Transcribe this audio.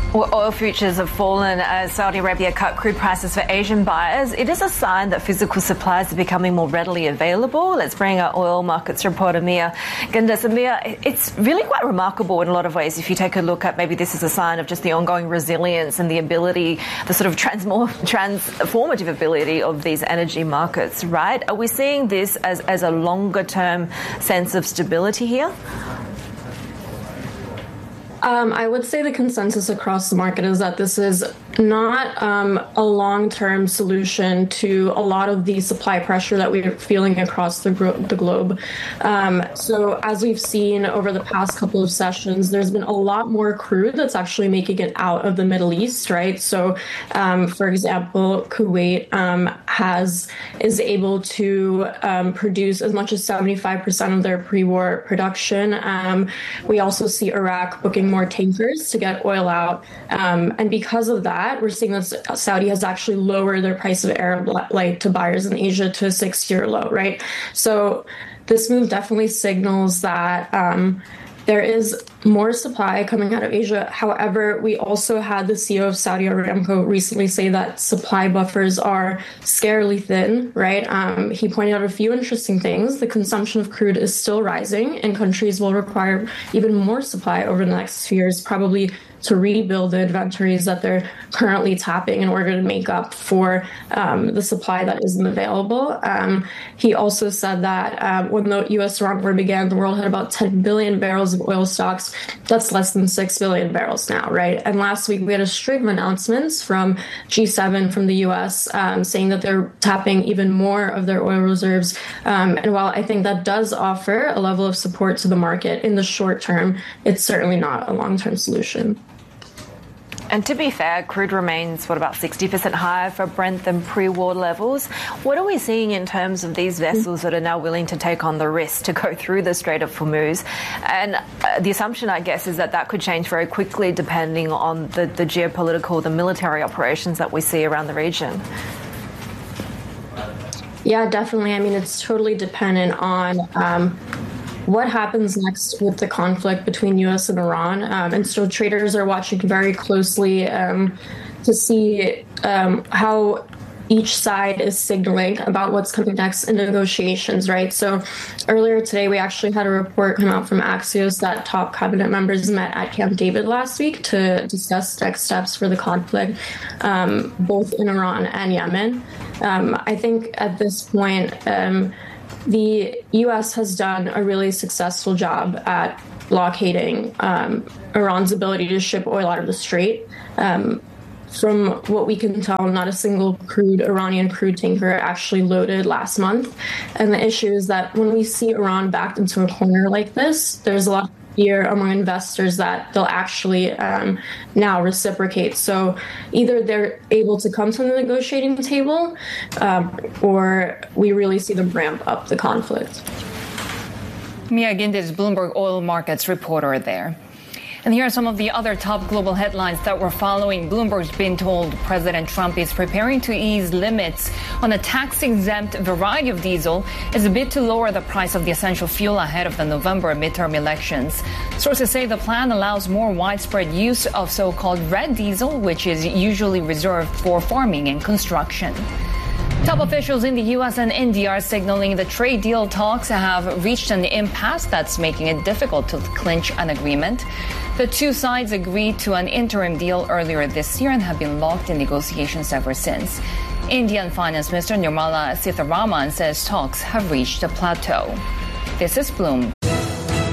Well, oil futures have fallen as Saudi Arabia cut crude prices for Asian buyers. It is a sign that physical supplies are becoming more readily available. Let's bring our oil markets reporter Mia Gundes. Mia, it's really quite remarkable in a lot of ways if you take a look at maybe this is a sign of just the ongoing resilience and the ability, the sort of transformative ability of these energy markets, right? Are we seeing this as a longer term sense of stability here? I would say the consensus across the market is that this is not a long-term solution to a lot of the supply pressure that we're feeling across the globe. So as we've seen over the past couple of sessions, there's been a lot more crude that's actually making it out of the Middle East, right? So, for example, Kuwait is able to produce as much as 75% of their pre-war production. We also see Iraq booking more tankers to get oil out. And because of that, we're seeing that Saudi has actually lowered their price of Arab Light to buyers in Asia to a 6-year low, right? So this move definitely signals that there is more supply coming out of Asia. However, we also had the CEO of Saudi Aramco recently say that supply buffers are scarily thin, right? He pointed out a few interesting things. The consumption of crude is still rising, and countries will require even more supply over the next few years, probably to rebuild the inventories that they're currently tapping in order to make up for the supply that isn't available. He also said that when the U.S.-Iran war began, the world had about 10 billion barrels of oil stocks. That's less than 6 billion barrels now, right? And last week we had a string of announcements from G7 from the U.S. Saying that they're tapping even more of their oil reserves. And while I think that does offer a level of support to the market in the short term, it's certainly not a long-term solution. And to be fair, crude remains, about 60% higher for Brent than pre-war levels. What are we seeing in terms of these vessels that are now willing to take on the risk to go through the Strait of Hormuz? And the assumption, I guess, is that could change very quickly depending on the geopolitical, the military operations that we see around the region. Yeah, definitely. I mean, it's totally dependent on what happens next with the conflict between U.S. and Iran. And so traders are watching very closely to see how each side is signaling about what's coming next in negotiations, right? So earlier today, we actually had a report come out from Axios that top cabinet members met at Camp David last week to discuss next steps for the conflict, both in Iran and Yemen. I think at this point, the U.S. has done a really successful job at blockading Iran's ability to ship oil out of the Strait. From what we can tell, not a single Iranian crude tanker actually loaded last month. And the issue is that when we see Iran backed into a corner like this, there's a lot of fear among investors that they'll actually now reciprocate. So either they're able to come to the negotiating table or we really see them ramp up the conflict. Mia Gundes, Bloomberg Oil Markets reporter there. And here are some of the other top global headlines that we're following. Bloomberg's been told President Trump is preparing to ease limits on a tax-exempt variety of diesel as a bid to lower the price of the essential fuel ahead of the November midterm elections. Sources say the plan allows more widespread use of so-called red diesel, which is usually reserved for farming and construction. Top officials in the U.S. and India are signaling the trade deal talks have reached an impasse that's making it difficult to clinch an agreement. The two sides agreed to an interim deal earlier this year and have been locked in negotiations ever since. Indian Finance Minister Nirmala Sitharaman says talks have reached a plateau. This is Bloomberg.